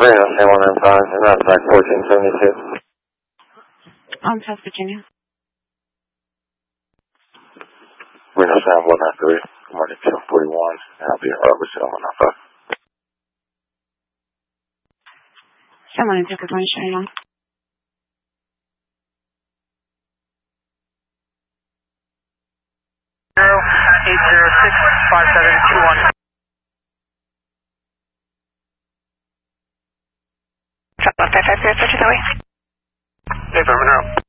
Reno, San 195, and that's back 1472. South Virginia. Reno, San 193, good morning, 1041, and I'll be in Robertson, 195. Someone in good morning, Cheyenne. 806-5721. Drop 155 for Joey. Hey, Monroe.